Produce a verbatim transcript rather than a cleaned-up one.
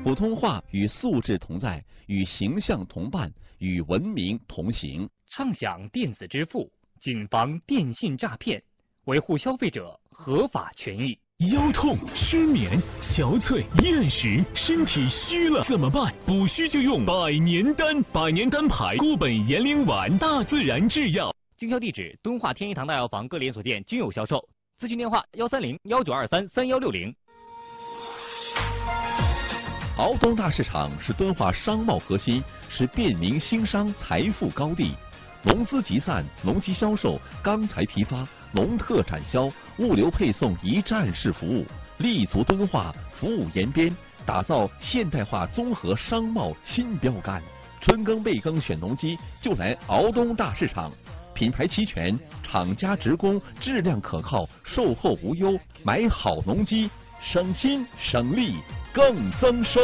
普通话与素质同在，与形象同伴，与文明同行。 畅享电子支付，谨防电信诈骗，维护消费者合法权益。 腰痛、失眠、憔悴、厌食，身体虚了怎么办？补虚就用百年丹，百年丹牌固本延龄丸，大自然制药。 经销地址：敦化天一堂大药房各连锁店均有销售。咨询电话：幺三零幺九二三三幺六零。 敖东大市场是敦化商贸核心，是便民兴商财富高地。农资集散、农机销售、钢材批发、农特产销、物流配送一站式服务，立足敦化，服务延边，打造现代化综合商贸新标杆。春耕备耕选农机，就来敖东大市场。品牌齐全，厂家直供，质量可靠，售后无忧，买好农机，省心省力更增收。